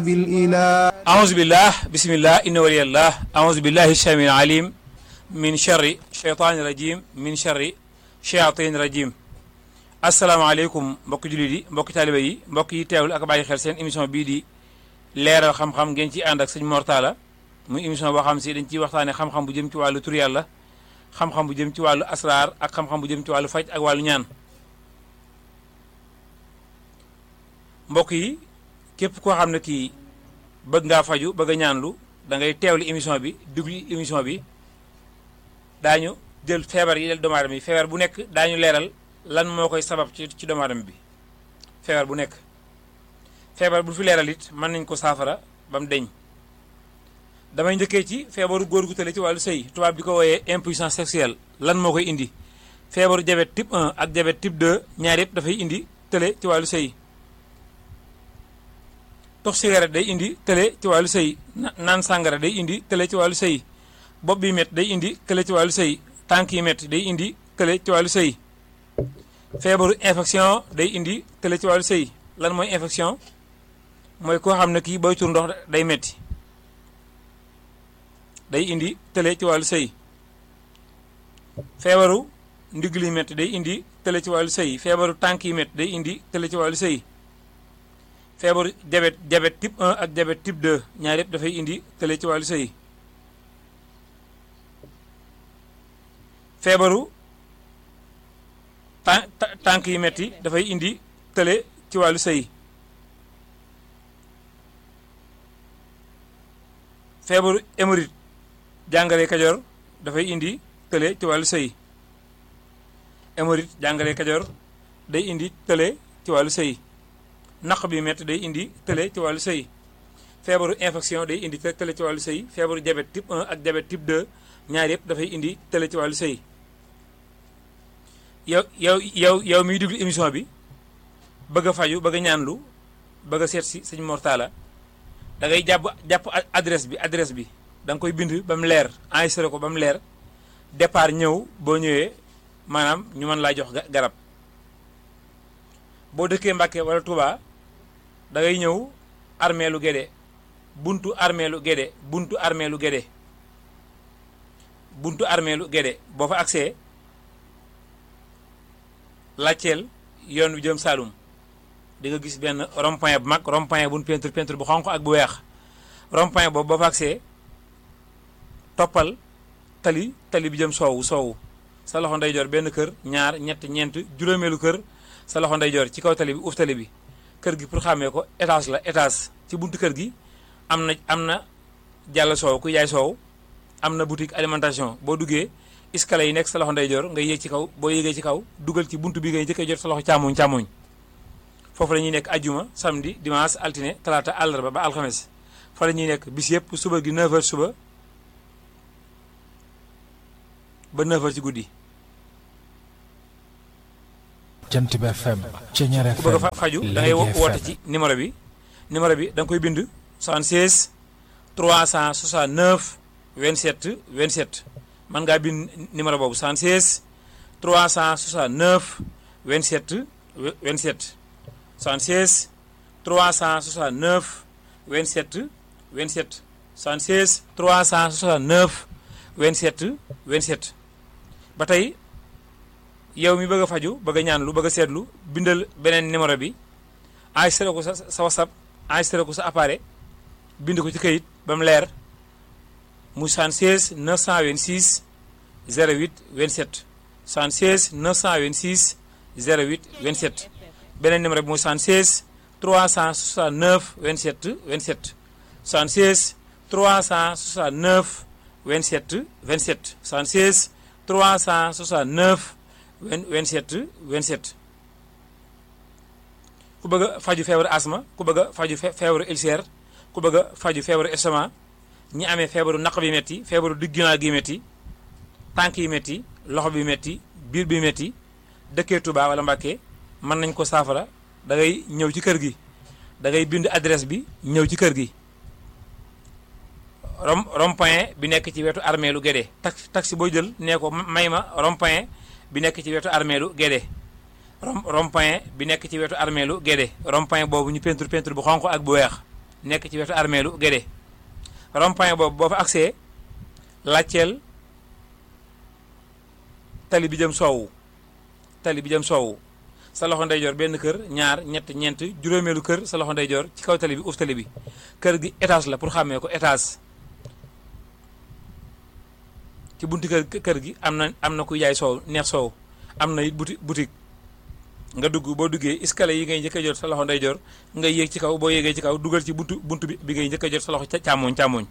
أعوذ بالله بسم الله إن ولي الله أعوذ بالله السميع العليم من شر شيطان الرجيم من شر شياطين الرجيم asalaamaaleykum mbokki jullit yi mbokki taaliba yi mbokk yi teewul ak bàyyi xel seen émission bii di leeral xam-xam ngeen ci ànd ak sëñ Mor Talla muy émission boo xam si dañ ciy waxtaane xam-xam bu jëm ci wàllu tur yàlla xam-xam bu jëm ci wàllu asraar ak xam-xam bu jëm ci wàllu faj ak wàllu ñaan mbokk yi képp koo xam ne kii bëgg ngaa faju bëgg a ñaanlu da ngay teewlu émission bi déglu émission bi daañu jël feebar yi del doomu aadama yi feebar bu nekk daañu leeral lan moo koy sabab ci doomu aadama bi feebar bu nekk feebar bu fi leeral it mën nañ ko saafara ba mu deñ damay njëkkee ci feebaru góor gu tële ci wàllu sëy tubaab bi ko wooyee impuissance sexuelle lan moo koy indi feebaru diabète type 1 ak diabète type 2 ñaar yëpp dafay indi tële ci wàllu sëy tox cigarette day indi tële ci wàllu sëy naan sàngara day indi tële ci wàllu sëy bopp bi métti day indi tële ci wàllu sëy tànk yi métti day indi tële ci wàllu sëy feebaru infection day indi tële ci wàllu sëy lan mooy infection mooy koo xam ne kii booy tur ndox day metti day indi tële ci wàllu sëy feebaru ndigg li métti day indi tële ci wàllu sëy feebaru tànk yi métti day indi tële ci wàllu sëy feebaru diabète type 1 ak diabète type 2 ñaar yëpp dafay indi tële ci wàllu sëy feebaru tànk yi metti dafay indi tële ci wàllu sëy feebaru hémorroïde jàngale kajoor dafay indi tële ci wàllu sëy hémorroïde jàngale kajoor day indi tële ci wàllu sëy naq bi metti day indi tële ci wàllu sëy feebaru infection day indi tële ci wàllu sëy feebaru diabète type 1 ak diabète type 2 ñaar yëpp dafay indi tële ci wàllu sëy yow miy déglu émission bi bëgg a faju bëgg a ñaanlu bëgg a seet si sëñ Mor Talla da ngay jàpp adresse bi da nga koy bind ba mu leer enregistré ko ba mu leer départ ñëw boo ñëwee maanaam ñu mën laa jox garab boo dëkkee Mbàkke wala Touba da ngay ñëw armeelu Gédé buntu armeelu Gédé boo fa agsee laajteel yoon wi jëm Saloum di nga gis benn rond-point bu mag rond-point bu ñu peinture bu xonq ak bu weex rond-point boobu boo fa agsee toppal tali bi jëm soowu sa loxo ndeyjoor benn kër ñaar ñett ñeent juróomeelu kër sa loxo ndeyjoor ci kaw tali bi uuf tali bi kër gi pour xàmmee ko étage ci buntu kër gi am na jàll soow ku yaay soow am na boutique alimentation boo duggee escalier yi nekk sa loxo ndeyjoor nga yéeg ci kaw boo yéegee ci kaw dugal ci buntu bi ngay jëkkee jot sa loxo càmmoñ foofu la ñuy nekk ajjuma samedi dimanche altine talaata àllarba ba alxames fa la ñuy nekk bis yëpp suba gi 9h suba ba 9h ci guddi. Jant bi FM Ceñeer FM ku bëgg a faju da ngay woote ci numéro bi da nga koy bind 76 369 27 27 man ngaa bind numéro boobu 76 369 27 27 76 369 27 27 76 369 27 27 ba tey yow mi bëgg a faju bëgg a ñaan lu bëgg a seetlu bindal beneen numéro bi enregistré ko sa WhatsApp enregistré ko sa appareil bind ko ci kayit ba mu leer mu 76 926 08 27 76 926 08 27 beneen numéro bi mooy 76 369 27 27 76 369 27 27 76 369 27 27 ku bëgg a faju feebaru asma ku bëgg a faju feebaru ulcère ku bëgg a faju feebaru estomac ñi amee feebaru naq bi metti feebaru digg ginnaaw gi metti tànk yi metti loxo bi metti biir bi metti dëkkee Touba wala Mbàkke mën nañ ko saafara da ngay ñëw ci kër gi da ngay bind adresse bi ñëw ci kër gi rond-point bi nekk ci wetu armeelu Gédé taxi booy jël nee ko may ma rond-point bi nekk ci wetu armeelu Gédé rond-point bi nekk ci wetu armeelu Gédé rond-point boobu ñu peinture bu xonq ak bu weex nekk ci wetu armeelu Guédé rond-point boobu boo fa agsee laajteel tali bi jëm soowu sa loxo ndeyjoor benn kër ñaar ñett ñeent juróomeelu kër sa loxo ndeyjoor ci kaw tali bi uuf tali bi kër gi étage la pour xàmmee ko étage ci bunti kër gi am na kuy jaay soow neex soow am na it boutique nga dugg boo duggee escalier yi ngay njëkk a jot sa loxo ndeyjoor nga yéeg ci kaw boo yéegee ci kaw dugal ci buntu bi ngay njëkk a jot sa loxo càmmooñ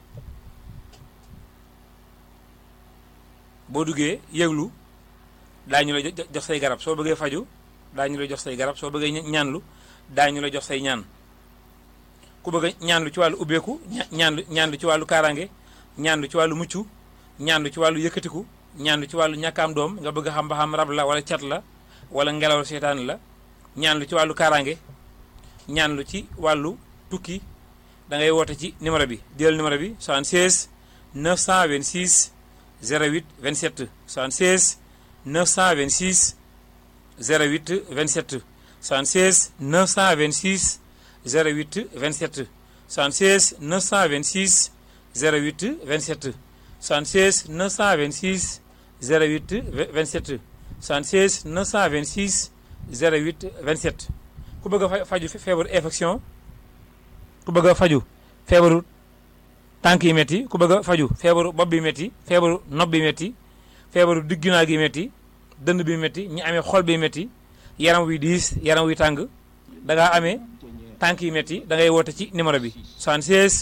boo duggee yëglu daañu la jox say garab soo bëggee faju daañu la jox say garab soo bëggee ñaanlu daañu la jox say ñaan ku bëgg ñaanlu ci wàllu ubbeeku ñaanlu ci wàllu kaaraange ñaanlu ci wàllu mucc ñaanlu ci wàllu yëkkatiku ñaanlu ci wàllu ñàkkaam doom nga bëgg xam ba xam rab la wala cat la wala ngelaw seetaan la ñaanlu ci wàllu kaaraange ñaanlu ci wàllu tukki da ngay woote ci numéro bi jël numéro bi 76 926 08 27 76 926 08 27 76 926 08 27 76 926 08 27 76 926 08 27 76 926 08 27 ku bëgg a faju feebaru infection ku bëgg a faju feebaru tànk yi métti ku bëgg a faju feebaru bopp bi métti feebaru nopp bi métti feebaru digginaa gi métti dënn bi métti ñi amee xol bi métti yaram wi diis yaram wi tàng da ngaa amee tànk yi métti da ngay woote ci numéro bi 76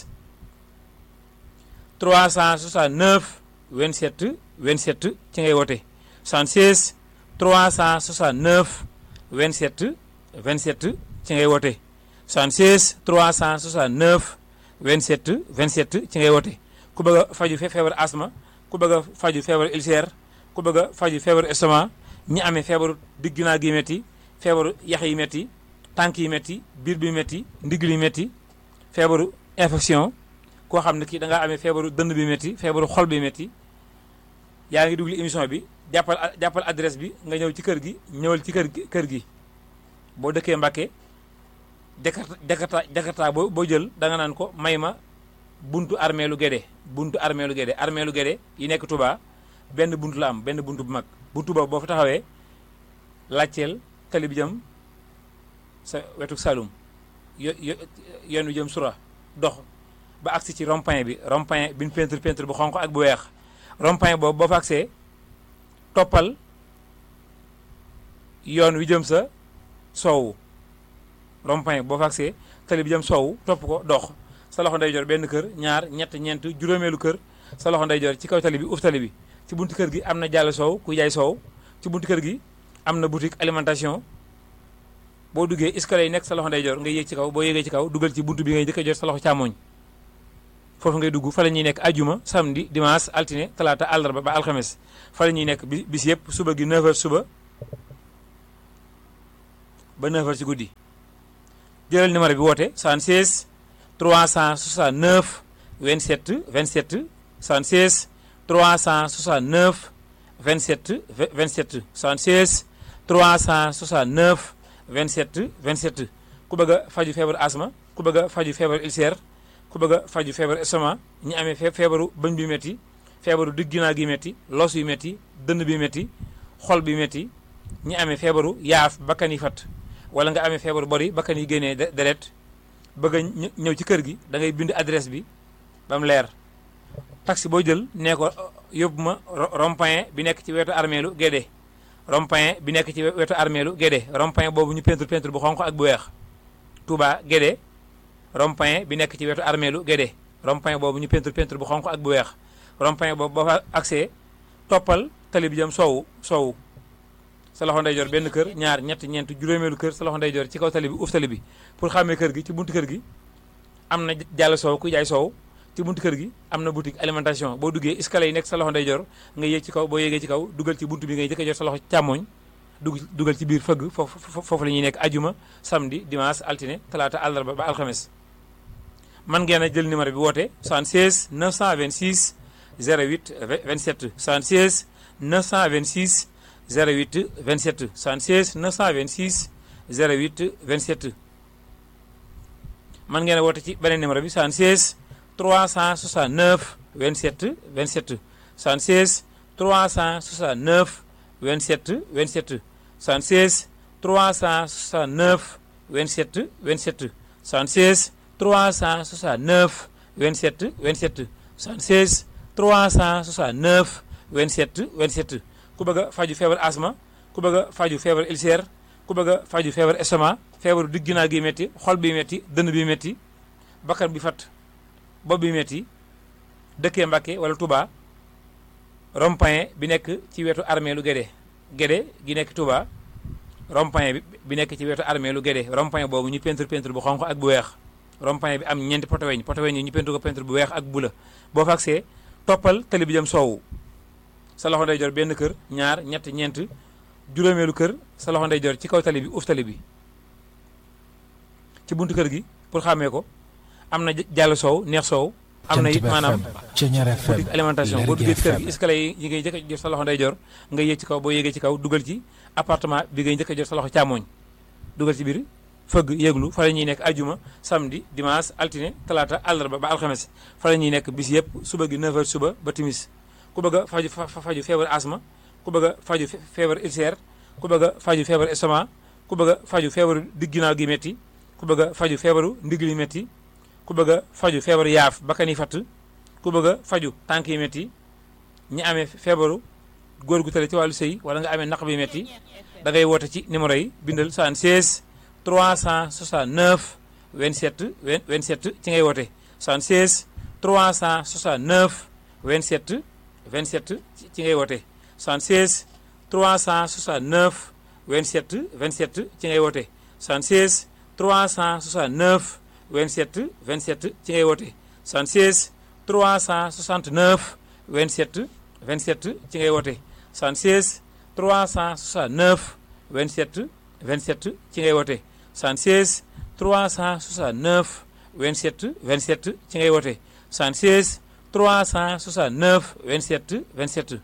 369 27 27 ci ngay woote 76 369 27 27 ci ngay woote 76 369 27 27 ci ngay woote ku bëgg a faju feebar asma ku bëgg a faju feebaru ulcère ku bëgg a faju feebaru estomac ñi amee feebaru digginaa gi métti feebaru yax yi métti tànk yi métti biir bi métti ndigg li métti feebaru infection koo xam ne kii da ngaa amee feebaru dënn bi métti feebaru xol bi métti yaa ngi dugli émission bi jàppal adresse bi nga ñëw ci kër gi ñëwal ci kër gi boo dëkkee Mbàkke Jakarta boo jël da nga naan ko may ma buntu armeelu Guédé armeelu Guédé yi nekk Touba benn buntu la am benn buntu bu mag buntu boobu boo fa taxawee laajteel tali bi jëm sa wetu Saloum yoon wi jëm Sura dox ba agsi ci rond-point bi ñu peinture bu xonq ak bu weex rond-point boobu boo fa agsee toppal yoon wi jëm sa soowu rond-point boo fa agsee tali bi jëm soowu topp ko dox sa loxo ndeyjoor benn kër ñaar ñett ñeent juróomeelu kër sa loxo ndeyjoor ci kaw tali bi uuf tali bi ci buntu kër gi am na jàll soow ku jaay soow ci buntu kër gi am na boutique alimentation boo duggee escalier yi nekk sa loxo ndeyjoor nga yéeg ci kaw boo yéegee ci kaw dugal ci buntu bi ngay njëkk a jot sa loxo càmmoñ foofu ngay dugg fa la ñuy nekk ajuma samedi dimanche altine talaata àllarba ba alxames fa la ñuy nekk bis yëpp suba gi 9h suba ba 9h ci guddi jëlal numéro bi woote 76 369 27 27 76 369 27 27 76 369 27 27 ku bëgg a faju feebaru asma ku bëgg a faju feebaru ulcère ku bëgg a faju feebaru estomac ñi amee feebaru bëñ bi métti feebaru digginaa gi métti los yu métti dënn bi métti xol bi métti ñi amee feebaru yaaf bakkan yi fat wala nga amee feebaru bori bakkan yi génnee deret bëgg a ñëw ci kër gi da ngay bind adresse bi ba mu leer taxi boo jël nee ko yóbbu ma rond-point bi nekk ci wetu armeelu Guédé rond-point bi nekk ci wetu armeelu Guédé rond-point boobu ñu peinture bu xonq ak bu weex Touba Guédé rond-point bi nekk ci wetu armeelu Guédé rond-point boobu ñu peinture bu xonq ak bu weex rond-point boobu boo fa accès toppal tali bi jëm soowu sa loxo ndeyjoor benn kër ñaar ñett ñeent juróomeelu kër sa loxo ndeyjoor ci kaw tali bi uuf tali bi pour xàmmee kër gi ci buntu kër gi am na jàll soow ku jaay soow ci buntu kër gi am na boutique alimentation boo duggee escalier yi nekk sa loxo ndeyjoor nga yéeg ci kaw boo yéegee ci kaw dugal ci buntu bi ngay njëkk a jot sa loxo càmmooñ dugal ci biir fëgg foofu la ñuy nekk ajuma samedi dimanche altine talaata àllarba ba alxames man ngeen a jël numéro bi woote 76 926 08 27 76 926 08 27 76 926 08 27 man ngeen a woote ci beneen numéro bi 76 369 27 27 76 369 27 27 76 369 27 27 76 369 27 27 76 369 27 27 ku bëgg a faju feebar asma ku bëgg a faju feebar ulcère ku bëgg a faju feebar estomac feebaru digg ginnaaw gi metti xol bi metti dënn bi metti bakkan bi fat bopp bi metti dëkkee Mbàkke wala Touba rond-point bi nekk ci wetu armée lu Guédé gi nekk Touba rond-point bi nekk ci wetu armée lu Guédé rond-point boobu ñu peinture bu xonq ak bu weex rond-point bi am ñeenti poteweñ yi ñu peinture ko peinture bu weex ak bu la boo fa agsee toppal tali bi jëm soowu sa loxo ndeyjoor benn kër ñaar ñett ñeent juróomeelu kër sa loxo ndeyjoor ci kaw tali bi uuf tali bi ci buntu kër gi pour xàmmee ko am na jàll soow neex soow am na it maanaam boutique alimentation boo duggee ci kër gi escalier yi ngay njëkk a jot sa loxo ndeyjoor nga yéeg ci kaw boo yéegee ci kaw dugal ci appartement bi ngay njëkk a jot sa loxo càmmooñ dugal ci biir fëgg yéeglu fa la ñuy nekk ajuma samedi dimanche altine talaata àllarba ba alxames fa la ñuy nekk bis yëpp suba gi 9h suba ba timis ku bëgg a faju feebar asma ku bëgg a faju feebar ulcère ku bëgg a faju feebar estomac ku bëgg a faju feebaru digg ginnaaw gi métti ku bëgg a faju feebaru ndigg li métti ku bëgg a faju feebaru yaaf bakkan yi fatt ku bëgg a faju tànk yi métti ñi amee feebaru góor gu tële ci wàllu sëy wala nga amee naq bi métti da ngay woote ci numéro yi bindal 76 369 27 27 ci ngay woote 76 369 27 27 ci ngay woote 76 369 27 27 ci ngay woote 76 369 27 27 ci ngay woote 76 369 27 27 ci ngay woote 76 369 27 27 ci ngay woote 76 369 27 27 ci ngay woote 76 369 27 27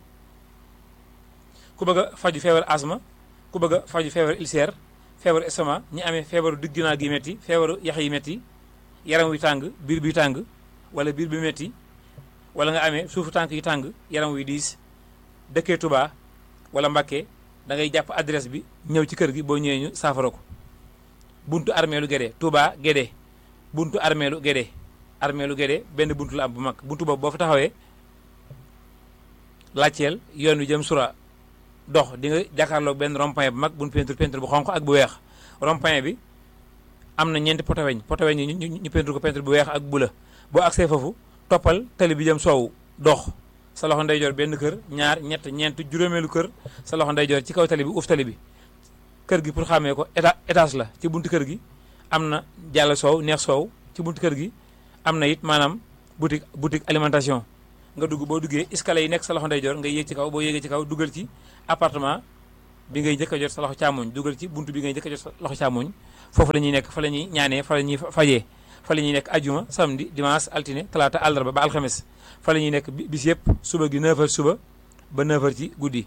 ku bëgg a faju feebar asma ku bëgg a faju feebar ulcère feebaru estomac ñi amee feebaru digg ginnaaw gi métti feebaru yax yi métti yaram wi tàng biir bi tàng wala biir bi métti wala nga amee suufu tànk yi tàng yaram wi diis dëkkee Touba wala Mbàkke da ngay jàpp adresse bi ñëw ci kër gi boo ñëwee ñu saafara ko buntu armeelu Guédé Touba Guédé buntu armeelu Guédé benn buntu la am bu mag buntu boobu boo fa taxawee laajteel yoon wi jëm sura dox di nga jàkkaarloog benn rond-point bu mag buñ peinture bu xonq ak bu weex rond-point bi am na ñeenti poteweñ yi ñu peinture ko peinture bu weex ak bu la boo agsee foofu toppal tali bi jëm soowu dox sa loxo ndeyjoor benn kër ñaar ñett ñeent juróomeelu kër sa loxo ndeyjoor ci kaw tali bi uuf tali bi kër gi pour xàmmee ko étage la ci buntu kër gi am na jàll soow neex soow ci buntu kër gi am na it maanaam boutique alimentation nga dugg boo duggee escalier yi nekk sa loxo ndeyjoor nga yéeg ci kaw boo yéegee ci kaw dugal ci appartement bi ngay njëkk a jot sa loxo càmmoñ dugal ci buntu bi ngay njëkk a jot sa loxo càmmoñ foofu la ñuy nekk fa la ñuy ñaanee fa la ñuy fajee fa la ñuy nekk ajuma samedi dimanche altine talaata àllarba ba alxames fa la ñuy nekk bis yëpp suba gi 9h suba ba 9h ci guddi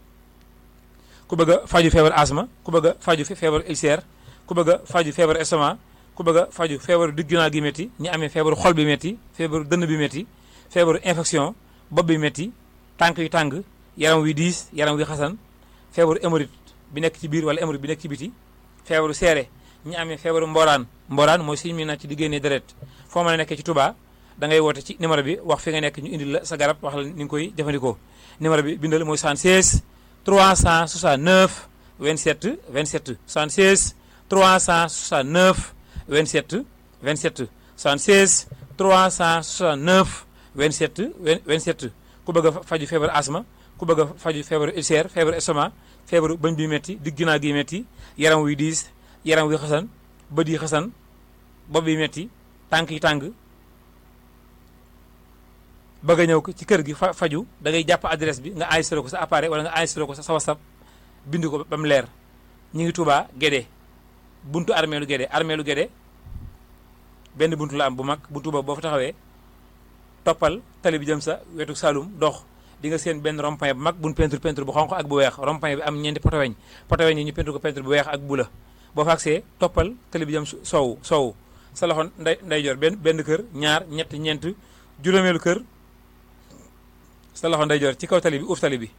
ku bëgg a faju feebar asma ku bëgg a faju feebar ulcère ku bëgg a faju feebar estomac ku bëgg a faju feebaru digg ginnaaw gi métti ñi amee feebaru xol bi métti feebaru dënn bi métti feebaru infection bopp bi métti tànk yu tàng yaram wi diis yaram wi xasan feebaru hémorroïde bi nekk ci biir wala hémorroïde bi nekk ci biti feebaru seere ñi amee feebaru mboraan mooy siñ mi na ci di génnee deret foo mën a nekkee ci Touba da ngay woote ci numéro bi wax fi nga nekk ñu indil la sa garab wax la ni nga koy jëfandikoo numéro bi bindal mooy 76 369 27 27 76 369 27 27 76 369 27 27 ku bëgg a faju feebar asma ku bëgg a faju feebaru ulcère feebaru estomac feebaru bëñ bi métti digg ginnaaw gi métti yaram wi diis yaram wi xasan bët yi xasan bopp bi métti tànk yi tàng bëgg a ñëw ci kër gi faju da ngay jàpp adresse bi nga enregistré ko sa appareil wala nga enregistré ko sa WhatsApp bind ko ba mu leer ñu ngi Touba Guédé buntu armeelu Guédé benn buntu la am bu mag buntu boobu boo fa taxawee toppal tali bi jëm sa wetu Saloum dox di nga seen benn rond-point bu mag buñ peinture bu xonq ak bu weex rond-point bi am ñeenti poteweñ yi ñu peinture ko peinture bu weex ak bu la boo fa agsee toppal tali bi jëm soowu sa loxo ndeyjoor benn kër ñaar ñett ñeent juróomeelu kër sa loxo ndeyjoor ci kaw tali bi uuf tali bi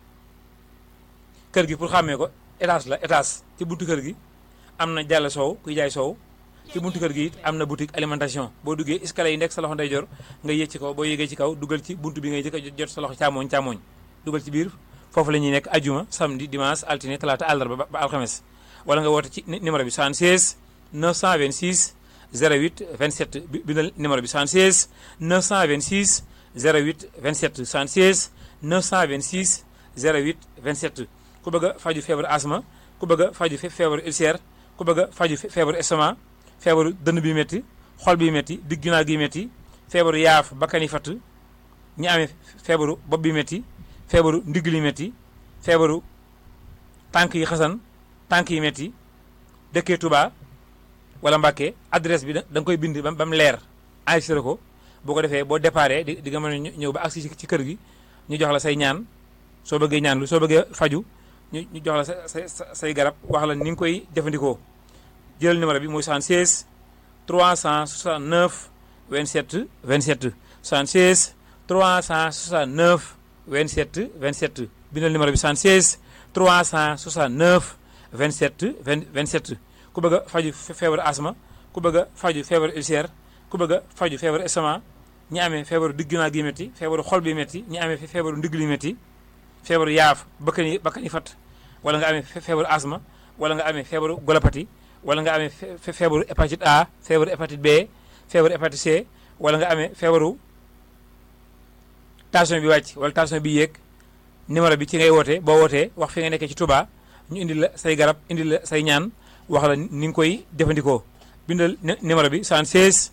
kër gi pour xàmmee ko étage la étage ci buntu kër gi am na jàll soow kuy jaay soow ci buntu kër gi it am na boutique alimentation boo duggee escalier yi nekk sa loxo ndeyjoor nga yéeg ci kaw boo yéegee ci kaw dugal ci buntu bi ngay jëkk a jot sa loxo càmmooñ dugal ci biir foofu la ñuy nekk ajuma samedi dimanche altine talaata àllarba ba alxames wala nga woote ci numéro bi 76 926 08 27 bindal numéro bi 76 926 08 27 76 926 08 27 ku bëgg a faju feebaru asma ku bëgg a faju feebaru ulcère ku bëgg a faju feebaru estomac feebaru dënn bi métti xol bi métti digg ginnaaw gi métti feebaru yaaf bakkani fatt ñi amee feebaru bopp bi métti feebaru ndigg li métti feebaru tànk yi xasan tànk yi métti dëkkee Touba wala Mbàkke adresse bi da nga koy bind ba mu leer enregistré ko boo ko defee boo déparé di nga mën a ñëw ba agsi ci kër gi ñu jox la say ñaan soo bëggee ñaan lu soo bëggee faju ñu jox la say garab wax la ni nga koy jëfandikoo jëlal numéro bi muy 76 369 27 27 76 369 27 27 bindal numéro bi 76 369 27 27 ku bëgg a faju feebaru asma ku bëgg a faju feebaru ulcère ku bëgg a faju feebaru estomac ñi amee feebaru digg ginnaaw gi métti feebaru xol bi métti ñi amee feebaru ndigg li métti feebaru yaaf bakkan yi fat wala nga amee feebaru asma wala nga amee feebaru golopati wala nga amee feebaru hépatite A feebaru hépatite B feebaru hépatite C wala nga amee feebaru tension bi wàcc wala tension bi yéeg numéro bi ci ngay woote boo wootee wax fi nga nekkee ci Touba ñu indi la say garab indi la say ñaan wax la ni nga koy jëfandikoo bindal numéro bi 76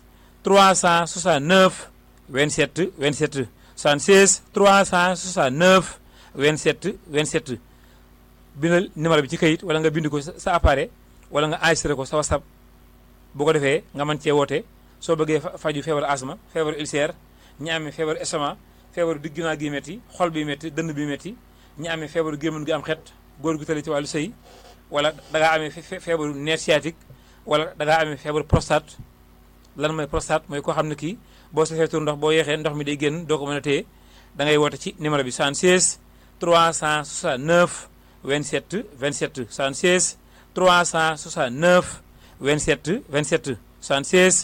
369 27 27 76 369 27 27 bindal numéro bi ci kayit wala nga bind ko sa appareil wala nga enregistré ko sa WhatsApp bu ko defee nga mën cee woote soo bëggee faju feebaru asma feebaru ulcère ñi amee feebaru estomac feebaru digg ginnaaw gi métti xol bi métti dënn bi métti ñi amee feebaru gémmiñ gi am xet góor gu tali ci wàllu sëy wala da ngaa amee feebaru nerf sciatique wala da ngaa amee feebaru prostate lan mooy prostate mooy koo xam ne kii boo safee tur ndox boo yeexee ndox mi day génn doo ko mën a téye da ngay woote ci numéro bi 76 369 27 27 76 369 27 27 76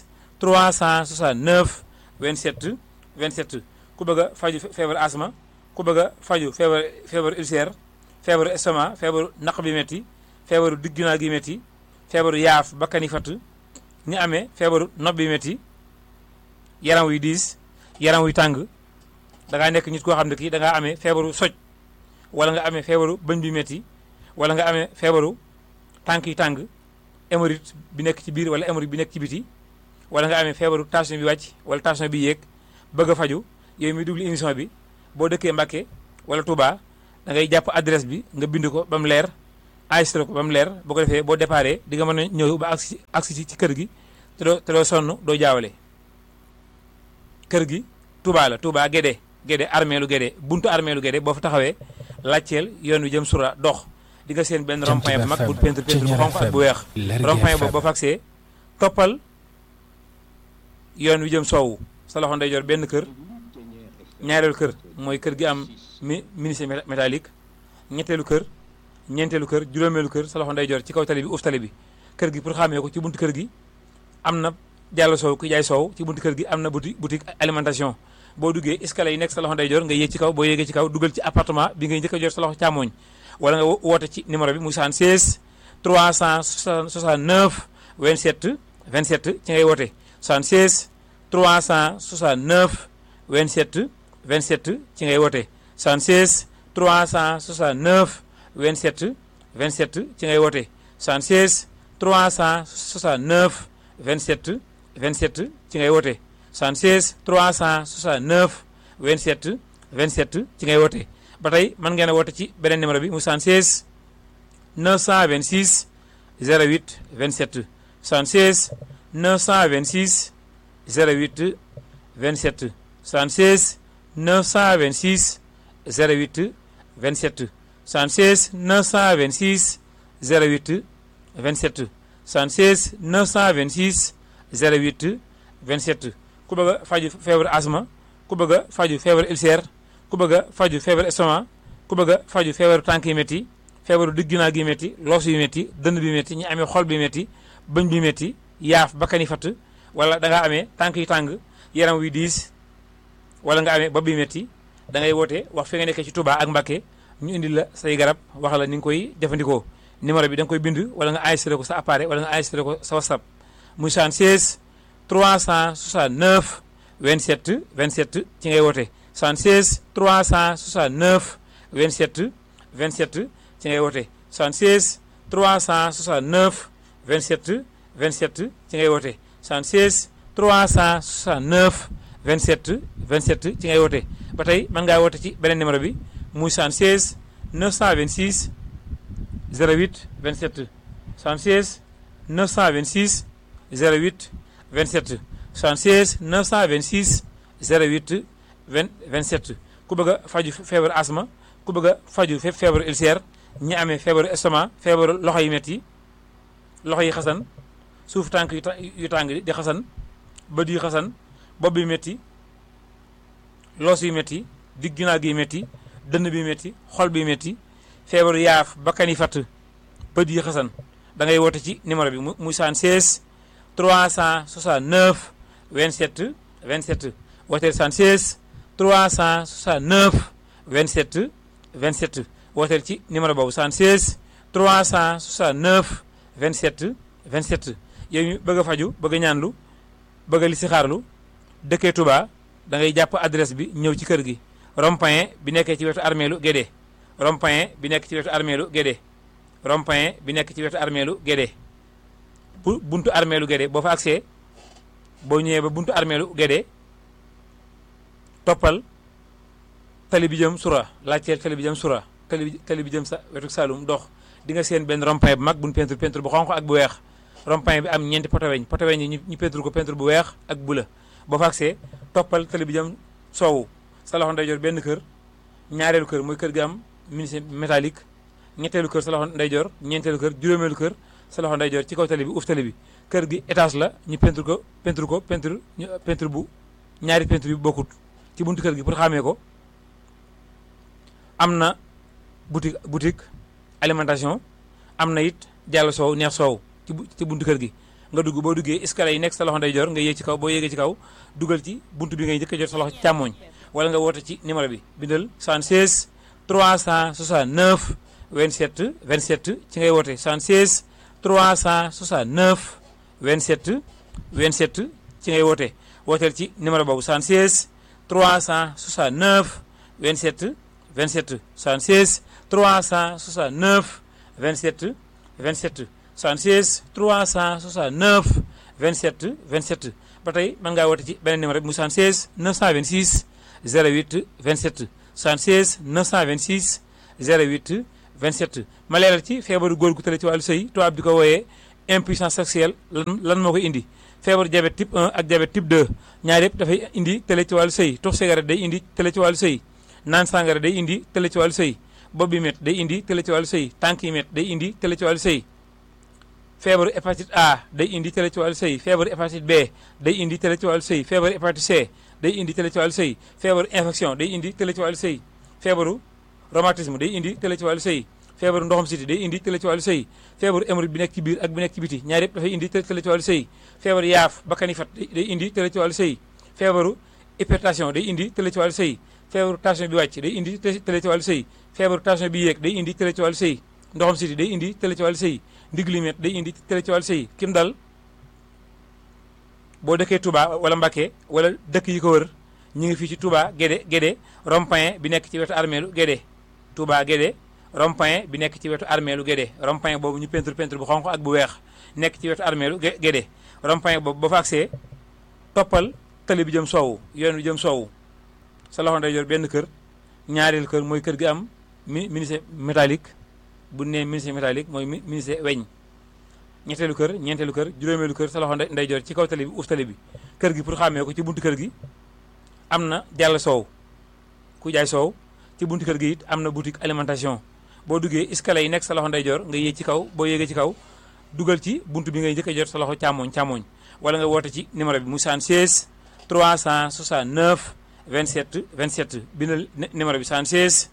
369 27 27 ku bëgg a faju feebaru asma ku bëgg a faju feebaru ulcère feebaru estomac feebaru naq bi métti feebaru digg ginnaaw gi métti feebaru yaaf bakkani fatt ñi amee feebaru nopp bi métti yaram wuy diis yaram wuy tàng da ngaa nekk nit koo xam ne kii da ngaa amee feebaru soj wala nga amee feebaru bëñ bi métti wala nga amee feebaru tànk yi tàng hémorroïde bi nekk ci biir wala hémorroïde bi nekk ci biti wala nga amee feebaru tension bi wàcc wala tension bi yéeg bëgg a faju yooyu muy dugli émission bi boo dëkkee Mbàkke wala Touba da ngay jàpp adresse bi nga bind ko ba mu leer enregistré ko ba mu leer boo ko defee boo déparé di nga mën a ñëw ba agsi ci kër gi te doo sonn doo jaawale kër gi Touba la Touba Guédé armée lu Guédé buntu armée lu Guédé boo fa taxawee laajteel yoon wi jëm sura dox di nga seen benn rond-point bu mag bu peinture bu xonq ak bu weex rond-point boobu boo fa agsee toppal yoon wi jëm soowu sa loxo ndeyjoor benn kër ñaareelu kër mooy kër gi am menuisier métallique ñetteelu kër ñeenteelu kër juróomeelu kër sa loxo ndeyjoor ci kaw tali bi uuf tali bi kër gi pour xàmmee ko ci buntu kër gi am na jàll soow ku jaay soow ci buntu kër gi am na boutique alimentation boo duggee escalier yi nekk sa loxo ndeyjoor nga yéeg ci kaw boo yéegee ci kaw dugal ci appartement bi ngay njëkk a jot sa loxo càmmooñ wala nga woote ci numéro bi muy 76 369 27 27 ci ngay woote 76 369 27 27 ci ngay woote 76 369 27 27 ci ngay woote 76 369 27 27 ci ngay woote 76 369 27 27 ci ngay woote ba tey mën ngeen a woote ci beneen numéro bi mu 76 926 08 27 76 926 08 27 76 926 08 27 76 926 08 27 76 926 08 27 ku bëgg a faju feebaru asma ku bëgg a faju feebaru ulcère ku bëgg a faju feebaru estomac ku bëgg a faju feebaru tànk yi métti feebaru digg ginnaaw gi métti loos yu métti dënn bi métti ñi amee xol bi métti bëñ bi métti yaaf bakkani fatt wala da ngaa amee tànk yu tàng yaram wi diis wala nga amee bopp bi métti da ngay woote wax fi nga nekkee ci Touba ak Mbacké ñu indi la say garab wax la ni nga koy jëfandikoo numéro bi da nga koy bind wala nga enregistré ko sa appareil wala nga enregistré ko sa WhatsApp muy 76 369 27 27 ci ngay woote 76 369 27 27 ci ngay woote 76 369 27 27 ci ngay woote 76 369 27 27 ci ngay woote ba tey mën ngaa woote ci beneen numéro bi muy 76 926 08 27 76 926 08 27 76 926 08 27 ku bëgg a faju feebaru asma ku bëgg a faju feebaru ulcère ñi amee feebaru estomac feebaru loxo yi métti loxo yi xasan suuf tànk yu tàng di xasan bët yi xasan bopp bi métti loos yu métti digg ginnaaw gi métti dënn bi métti xol bi métti feebaru yaaf bakkan yi fatt bët yi xasan da ngay woote ci numéro bi muy 76 369 27 27 wooteel 76 369 27 27 wooteel ci numéro boobu 76 369 27 27 yow ñu bëgg a faju bëgg a ñaanlu bëgg a listixaarlu dëkkee Touba da ngay jàpp adresse bi ñëw ci kër gi rond-point bi nekkee ci wetu armeelu Guédé rond-point bi nekk ci wetu armeelu Guédé rond-point bi nekk ci wetu armeelu Guédé bu buntu armeelu Guédé boo fa agsee boo ñëwee ba buntu armeelu Guédé toppal tali bi jëm Soura laajteel tali bi jëm Soura tali bi jëm sa wetu Saloum dox di nga seen benn rond-point bu mag buñ peinture bu xonq ak bu weex rond-point bi am ñeenti poteweñ yi ñu peinture ko peinture bu weex ak bu la boo fa agsee toppal tali bi jëm soowu sa loxo ndeyjoor benn kër ñaareelu kër mooy kër gi am menuisier métallique ñetteelu kër sa loxo ndeyjoor ñeenteelu kër juróomeelu kër sa loxo ndeyjoor ci kaw tali bi uuf tali bi kër gi étage la ñu peinture bu ñaari peinture yu bokkut ci buntu kër gi pour xàmmee ko am na boutique alimentation am na it jàll soow neex soow ci buntu kër gi nga dugg boo duggee escalier yi nekk sa loxo ndeyjoor nga yéeg ci kaw boo yéegee ci kaw dugal ci buntu bi ngay njëkk a jot sa loxo càmmooñ wala nga woote ci numéro bi bindal 76 369 27 27 ci ngay woote 76 369 27 27 ci ngay woote wooteel ci numéro boobu 76 369 27 27 76 369 27 27 76 369 27 27 ba tey mën ngaa woote ci beneen numéro bi mu 76 926 08 27 76 926 08 27 ma leeral ci feebaru góor gu tële ci wàllu sëy tubaab di ko wooyee impuissance sexuelle lan moo koy indi feebaru diabète type 1 ak diabète type 2 ñaar yëpp dafay indi tële ci wàllu sëy tux cigarette day indi tële ci wàllu sëy naan sàngara day indi tële ci wàllu sëy bopp bi métti day indi tële ci wàllu sëy tànk yi métti day indi tële ci wàllu sëy feebaru hépatite A day indi tële ci wàllu sëy feebaru hépatite B day indi tële ci wàllu sëy feebaru hépatite C day indi tële ci wàllu sëy feebaru infection day indi tële ci wàllu sëy feebaru rhumatisme day indi tële ci wàllu sëy feebaru ndoxam siti day indi tële ci wàllu sëy feebaru hémorroïde bi nekk ci biir ak bi nekk ci biti ñaar yëpp dafay indi tële ci wàllu sëy feebaru yaaf bakkani fat day indi tële ci wàllu sëy feebaru hypertension day indi tële ci wàllu sëy feebaru tension bi wàcc day indi tële ci wàllu sëy feebaru tension bi yéeg day indi tële ci wàllu sëy ndoxam siti day indi tële ci wàllu sëy ndigg li met day indi tële ci wàllu sëy kim dal boo dëkkee Touba wala Mbacké wala dëkk yi ko wër ñu ngi fii ci Touba Guédé rond-point bi nekk ci wetu armeelu Guédé Touba Guédé rond-point bi nekk ci wetu armeelu Guédé rond-point boobu ñu peinture bu xonq ak bu weex nekk ci wetu armeelu Guédé rond-point boobu ba fa agsee toppal tali bi jëm soowu yoon bi jëm soowu sa loxo ndeyjoor benn kër ñaareelu kër mooy kër gi am menuisier métallique bu nee menuisier métallique mooy menuisier weñ ñetteelu kër ñeenteelu kër juróomeelu kër sa loxo ndeyjoor ci kaw tali bi uuf tali bi kër gi pour xàmmee ko ci buntu kër gi am na jàll soow ku jaay soow ci buntu kër gi it am na boutique alimentation boo duggee escalier yi nekk sa loxo ndeyjoor nga yéeg ci kaw boo yéegee ci kaw dugal ci buntu bi ngay njëkk a jot sa loxo càmmooñ wala nga woote ci numéro bi mu 76 369 27 27 bindal numéro bi 76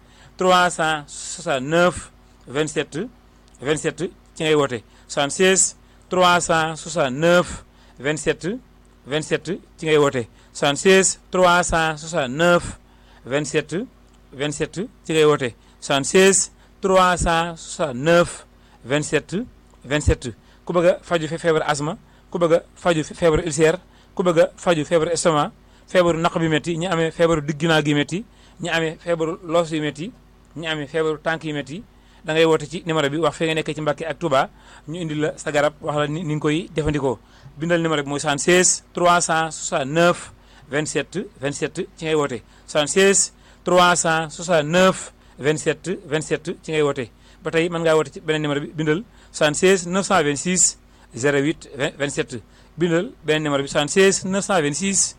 369 27 27 ci ngay woote 76 369 27 27 ci ngay woote 76 369 27 27 ci ngay woote 76 369 27 27 ku bëgg a faju feebar asma ku bëgg a faju feebaru ulcère ku bëgg a faju feebaru estomac feebaru naq bi métti ñi amee feebaru digg ginnaaw gi métti ñi amee feebaru loos yu métti ñi amee feebaru tànk yi métti da ngay woote ci numéro bi wax fi nga nekkee ci Mbàkke ak Touba ñu indi la sa garab wax la ni nga koy jëfandikoo bindal numéro bi mooy 76 369 27 27 ci ngay woote 76 369 27 27 ci ngay woote ba tey mën ngaa woote ci beneen numéro bi bindal 76 926 08 27 bindal beneen numéro bi 76 926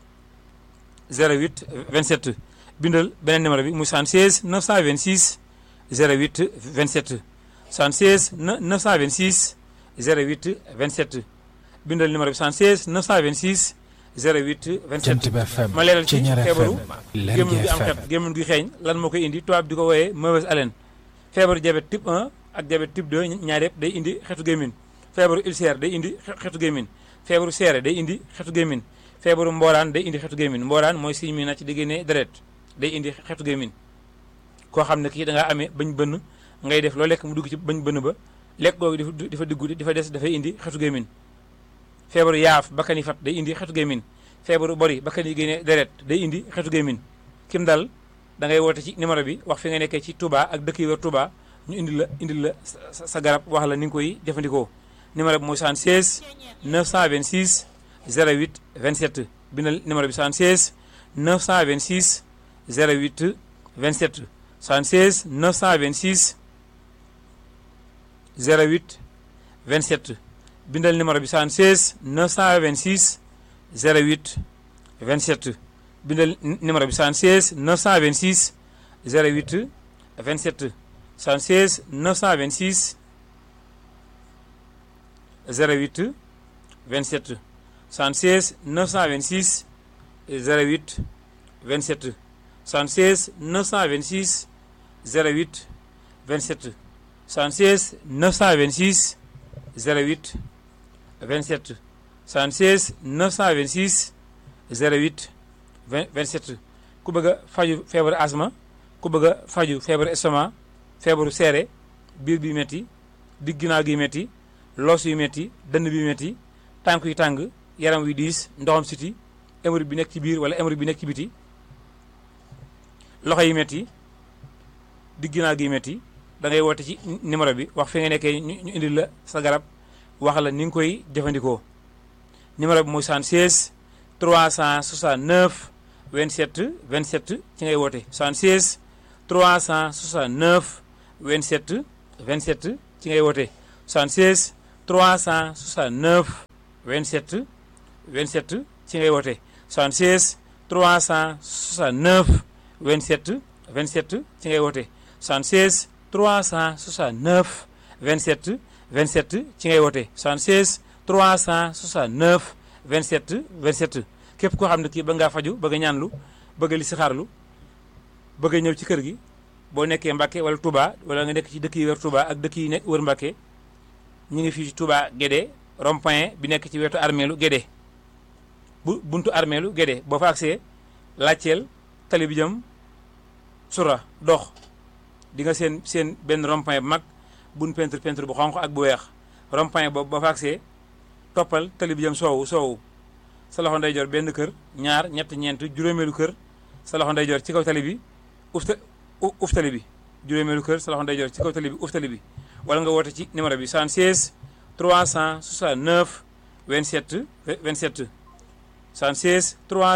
08 27 bindal beneen numéro bi muy 76 926 08 27 76 926 08 27 bindal numéro bi 76 926 08 27 ma leeral ci feebaru gémmiñ gi am xet gémmiñ gi xeeñ lan moo koy indi tubaab di ko wooyee mauvaise haleine feebaru diabète type 1 ak diabète type 2 ñaar yëpp day indi xetu gémmiñ feebaru ulcère day indi xetu gémmiñ feebaru seere day indi xetu gémmiñ feebaru mbooraan day indi xetu gémmiñ mbooraan mooy siñ mi na ci diggéene deret day indi xetu gémmiñ koo xam ne kii da ngaa amee bañ bënn ngay def loo lekk mu dugg ci bañ bënn ba lekk googu dafa dugg dafa des dafay indi xetu gémmiñ feebaru yaaf bakkan yi fat day indi xetu gémmiñ feebaru bori bakkan yi génne deret day indi xetu gémmiñ kim dal da ngay woote ci numéro bi wax fi nga nekkee ci Touba ak dëkk yi wër Touba ñu indi la sa garab wax la ni nga koy jëfandikoo numéro bi mooy 76 926 08 27 bindal numéro bi 76 926 08 27 76 926 08 27 bindal numéro bi 76 926 08 27 bindal numéro bi 76 926 08 27 76 926 08 27 76 926 08 27 76 926 08 27 76 926 08 27 76 926 08 27 ku bëgg a faju feebaru asma ku bëgg a faju feebaru estomac feebaru seere biir bi métti digg ginnaaw gi métti loos yu métti dënn bi métti tànk yu tàng yaram wi diis ndoxam siti hémorroïde bi nekk ci biir wala hémorroïde bi nekk ci biti loxo yi métti digg ginnaaw gi métti da ngay woote ci numéro bi wax fi nga nekkee ñu indil la sa garab wax la ni nga koy jëfandikoo numéro bi mooy 76 369 27 27 ci ngay woote 76 369 27 27 ci ngay woote 76 369 27 27 ci ngay woote 76 369 27 27 ci ngay woote 76 369 27 27 ci ngay woote 76 369 27 27 képp koo xam ne kii ba ngaa faju bëgg a ñaanlu bëgg a listixaarlu bëgg a ñëw ci kër gi boo nekkee Mbàkke wala Touba wala nga nekk ci dëkk yi wër Touba ak dëkk yi wër Mbàkke ñu ngi fii ci Touba Guédé rond-point bi nekk ci wetu armeelu Guédé buntu armeelu Guédé boo fa agsee laajteel tali bi jëm sura dox di nga seen benn rond-point bu mag buñ peinture bu xonq ak bu weex rond-point boobu boo fa agsee toppal tali bi jëm soowu sa loxo ndeyjoor benn kër ñaar ñett ñeent juróomeelu kër sa loxo ndeyjoor ci kaw tali bi uf tali bi juróomeelu kër sa loxo ndeyjoor ci kaw tali bi uf tali bi wala nga woote ci numéro bi 76 369 27 27 76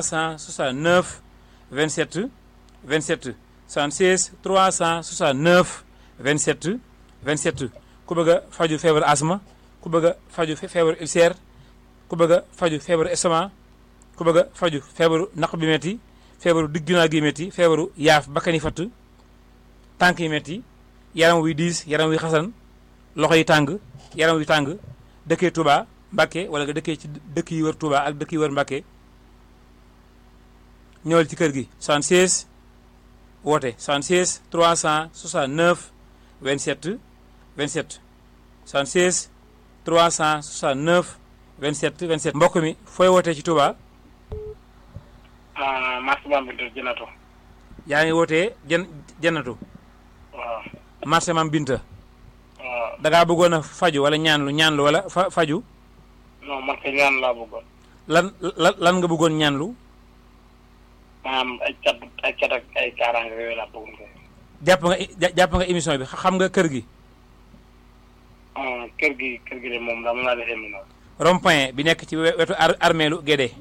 369 27 27 76 369 27 27 ku bëgg a faju feebaru asma ku bëgg a faju feebaru ulcère ku bëgg a faju feebaru estomac ku bëgg a faju feebaru naq bi métti feebaru digg ginnaaw gi métti feebaru yaaf bakkan yi fatt tànk yi métti yaram wuy diis yaram wuy xasan loxo yi tàng yaram wuy tàng dëkkee Touba Mbàkke wala nga dëkkee ci dëkk yi wër Touba ak dëkk yi wër Mbàkke ñëwal ci kër gi 76 woote 76 369 27 27 76 369 27 27 mbokk mi fooy wootee ci Touba. marché Mame Binta Jannatu. yaa ngi wootee Jannatu. waaw. marché Mame Binta. waaw. da ngaa bëggoon a faju wala ñaanlu wala faju. non man kay ñaan laa bëggoon. lan nga bëggoon ñaanlu. maanaam ay cat ak ay kaaraange yooyu laa bëggoon kay. jàpp nga émission bi xam nga kër gi. kër gi de moom daa mën naa defee noonu. rond-point bi nekk ci wetu armeelu Guédé.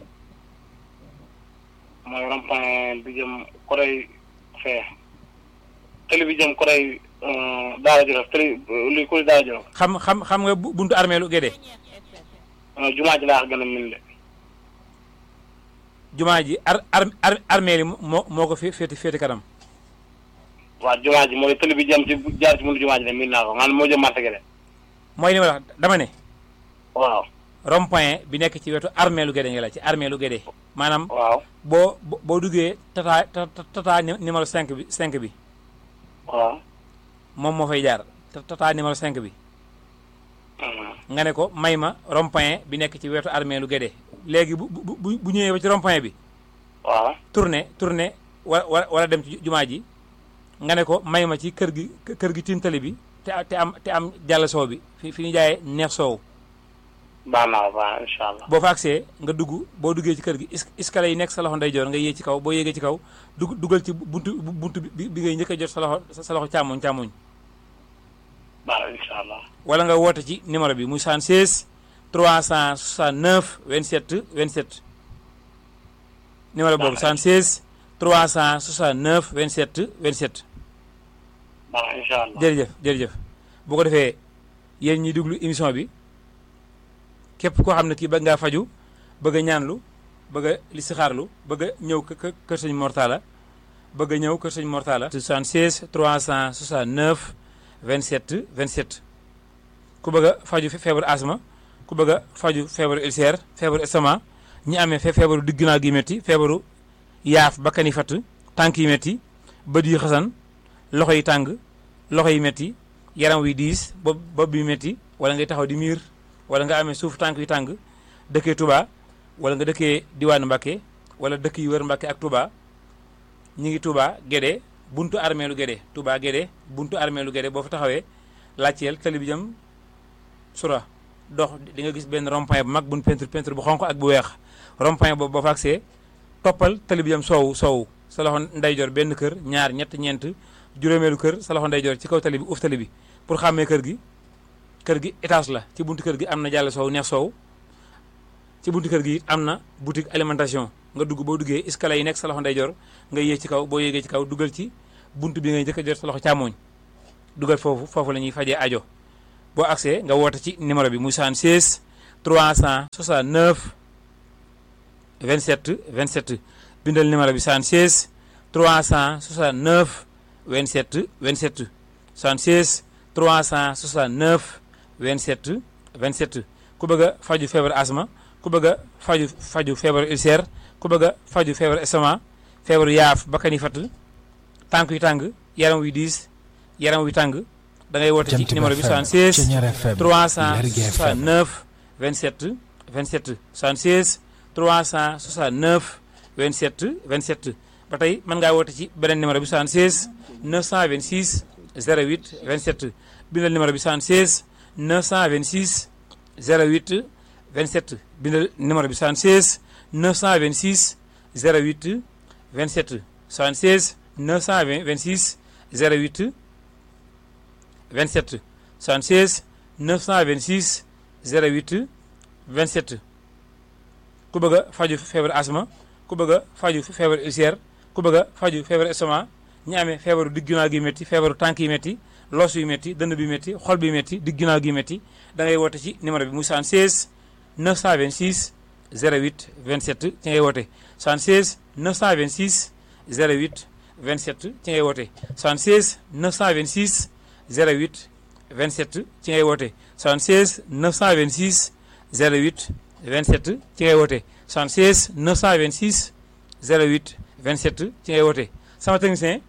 mooy rond-point bi jëm côté fee. télé bi jëm côté Daara Jolof li ko Daara Jolof. xam nga buntu armeelu Guédé. jumaa ji laa gën a min de. jumaa ji armeeli moo ko féeti kanam. waaw jumaa ji mooy télé bi jëm ci jaar ci buntu jumaa ji de min naa ko maanaam moo jëm marché Guédé. mooy li ma wax dama ne. waaw. rond-point bi nekk ci wetu armeelu Guédé nga la ci armeelu Guédé. maanaam. waaw. boo duggee tata numéro 5 bi. waaw. moom moo fay jaar tata numéro 5 bi. nga ne ko may ma rond-point bi nekk ci wetu armeelu Guédé léegi bu ñëwee ba ci rond-point bi. waaw. tourné wala dem ci jumaa ji nga ne ko may ma ci kër gi tintali bi te am jàll soow bi fi ñu jaayee neex soow. baax naa baax incha allah. boo fa agsee nga boo duggee ci kër gi escalier yi nekk sa loxo ndeyjoor nga yéeg ci kaw boo yéegee ci kaw dugal ci buntu bi ngay njëkk a jot sa loxo càmmoñ. baax incha allah. wala nga woote ci numéro bi muy 76 369 27 27 numéro boobu 76 369 27 27. baax incha allah. jërëjëf bu ko defee yéen ñi déglu émission bi képp koo xam ne kii bëgg ngaa faju bëgg a ñaanlu bëgg a listixaarlu bëgg a ñëw kër sëñ Mortala bëgg a ñëw kër sëñ Mortala 76 369 27 27 ku bëgg a faju feebaru asma ku bëgg a faju feebaru ulcère feebaru estomac ñi amee feebaru digg ginnaaw gi métti feebaru yaaf bakkan yi fatt tànk yi métti bët yi xasan loxo yi tàng loxo yi métti yaram wi diis bopp bi métti wala ngay taxaw di miir wala nga amee suuf tànk yu tàng dëkkee Touba wala nga dëkkee diwaanu Mbàkke wala dëkk yi wër Mbàkke ak Touba ñi ngi Touba Guédé buntu armeelu Guédé Touba Guédé buntu armeelu Guédé boo fa taxawee laajteel tali bi jëm sura dox di nga gis benn rond-point bu mag buñ peinture bu xonq ak bu weex rond-point boobu boo fa agsee toppal tali bi jëm soowu sa loxo ndeyjoor benn kër ñaar ñett ñeent juróomeelu kër sa loxo ndeyjoor ci kaw tali bi uuf tali bi pour xàmmee kër gi étage la ci buntu kër gi am na jàll soow neex soow ci buntu kër gi it am na boutique alimentation nga dugg boo duggee escalier yi nekk sa loxo ndeyjoor nga yéeg ci kaw boo yéegee ci kaw dugal ci buntu bi ngay njëkk a jot sa loxo càmmooñ dugal foofu la ñuy fajee ajo boo accès nga woote ci numéro bi muy 76 369 27 27 bindal numéro bi 76 369 27 27 76 369 27 27 ku bëgg a faju feebar asma ku bëgg a faju feebar ulcère ku bëgg a faju feebar estomac feebaru yaaf bakkan yi fatt tànk yu tàng yaram wi diis yaram wi tàng da ngay woote ci numéro bi 76 369 27 27 76 369 27 27 ba tey mën ngaa woote ci beneen numéro bi 76 926 08 27 bindal numéro bi 76 926 08 27 bindal numéro bi 76 926 08 27 76 926 08 27 76 926 08 27 ku bëgg a faju feebar asma ku bëgg a faju feebar ulcère ku bëgg a faju feebar estomac ñi amee feebaru digg ginnaaw gi métti feebaru tànk yi métti loos yu métti dënn bi métti xol bi métti digg ginnaaw gi métti da ngay woote ci numéro bi muy 76 926 08 27 ci ngay woote 76 926 08 27 ci ngay woote 76 926 08 27 ci ngay woote 76 926 08 27 ci ngay woote 76 926 08 27 ci ngay woote sama technicien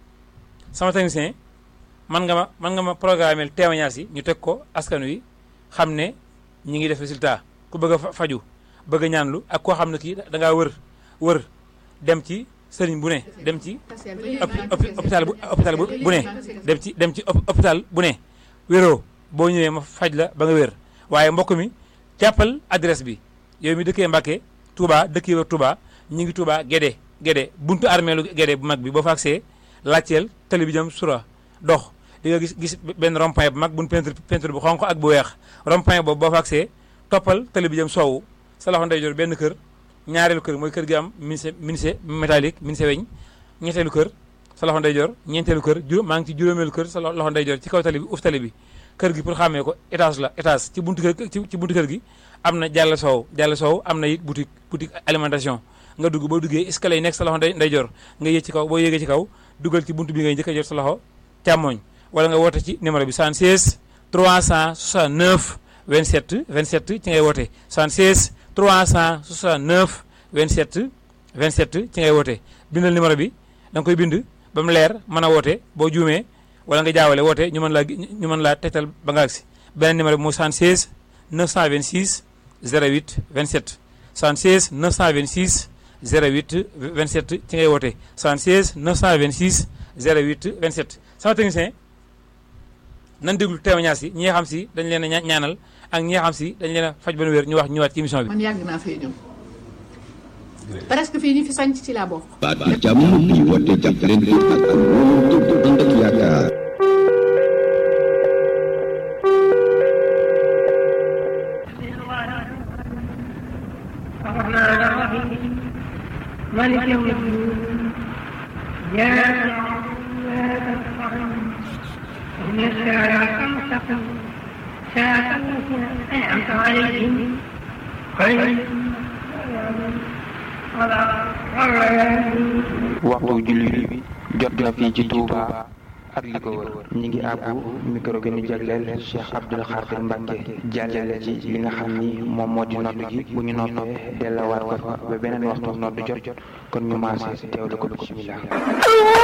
man nga ma programmer témoignage yi ñu teg ko askan wi xam ne ñi ngi def résultat ku bëgg a faju bëgg a ñaanlu ak koo xam ne kii da ngaa wër dem ci sëriñ bu ne dem ci hôpital bu ne dem ci hôpital bu ne wéroo boo ñëwee ma faj la ba nga wér waaye mbokk mi jàppal adresse bi yow mi dëkkee Mbàkke Touba dëkkee wër Touba ñi ngi Touba Guédé buntu armeelu Guédé bu mag bi boo fa agsee laajteel tali bi jëm sura dox di nga gis benn rond-point bu mag buñ peinture bu xonq ak bu weex rond-point boobu boo fa agsee toppal tali bi jëm soowu sa loxo ndeyjoor benn kër ñaareelu kër mooy kër gi am menuisier métallique menuisier weñ ñetteelu kër sa loxo ndeyjoor ñeenteelu kër maa ngi ci juróomeelu kër sa loxo ndeyjoor ci kaw tali bi uf tali bi kër gi pour xàmmee ko étage ci buntu kër gi am na jàll soow am na it boutique alimentation nga dugg boo duggee escalier yi nekk sa loxo ndeyjoor nga yéeg ci kaw boo yéegee ci kaw dugal ci buntu bi ngay njëkk a jot sa loxo càmmooñ wala nga woote ci numéro bi 76 369 27 27 ci ngay woote 76 369 27 27 ci ngay woote bindal numéro bi da nga koy bind ba mu leer mën a woote boo juumee wala nga jaawale woote ñu mën laa tegtal ba nga agsi beneen numéro bi mooy 76 926 08 27 76 926 08 27 ci ngay woote 76 926 08 27 sama technicien nan déglu témoignage yi ñi nga xam si dañ leen a ñaanal ak ñi nga xam si dañ leen a faj ba nu wér ñu wax ñëwaat ci émission bi. man yàgg naa fee ñëw presque fii ñu fi sanc ci laa bokk. baatu jàmm bi woote jàppalante ak wóolu ànd ak yaakaar. مالك يوم الدين إن الصراط المستقيم صراط الذين أنعمت عليهم غير waxtu julli bi jot na fii ci Touba ak li ko wër ñi ngi àbbu micro bi ñu jagleel Cheikh Abdoul Khadir Mbacke jàllale ci li nga xam ni moom moo di noddu gi bu ñu noppee delluwaat ko fa ba beneen waxtu noddu jot kon ñu maase teewlu ko bismillah